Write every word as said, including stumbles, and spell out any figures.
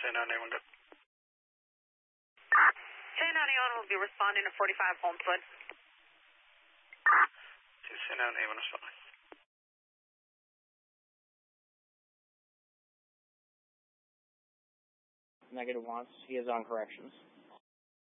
ninety-one, good. ten ninety-one will be responding to forty-five Holmeswood. ten ninety-one is fine. Negative once. He is on corrections.